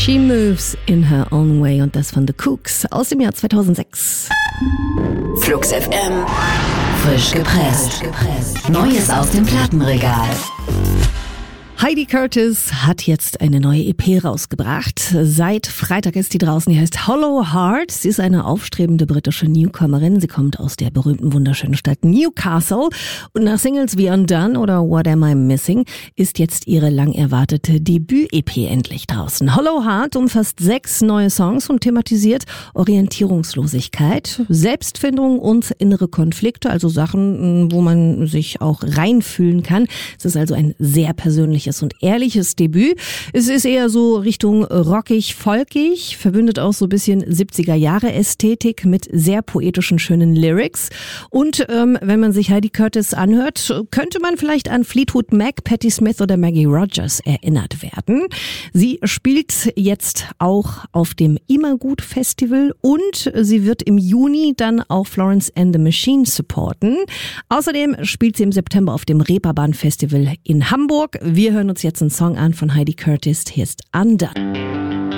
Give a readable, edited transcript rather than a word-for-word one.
She Moves in Her Own Way und das von The Kooks aus dem Jahr 2006. Flux FM. Frisch gepresst. Neues aus dem Plattenregal. Heidi Curtis hat jetzt eine neue EP rausgebracht. Seit Freitag ist die draußen. Die heißt Hollow Heart. Sie ist eine aufstrebende britische Newcomerin. Sie kommt aus der berühmten, wunderschönen Stadt Newcastle. Und nach Singles wie Undone oder What Am I Missing ist jetzt ihre lang erwartete Debüt-EP endlich draußen. Hollow Heart umfasst 6 neue Songs und thematisiert Orientierungslosigkeit, Selbstfindung und innere Konflikte, also Sachen, wo man sich auch reinfühlen kann. Es ist also ein sehr persönliches und ehrliches Debüt. Es ist eher so Richtung rockig, folkig, verbindet auch so ein bisschen 70er-Jahre-Ästhetik mit sehr poetischen, schönen Lyrics. Und wenn man sich Heidi Curtis anhört, könnte man vielleicht an Fleetwood Mac, Patti Smith oder Maggie Rogers erinnert werden. Sie spielt jetzt auch auf dem Immergut Festival und sie wird im Juni dann auch Florence and the Machine supporten. Außerdem spielt sie im September auf dem Reeperbahn Festival in Hamburg. Wir hören uns jetzt einen Song an von Heidi Curtis. Hier ist Undone.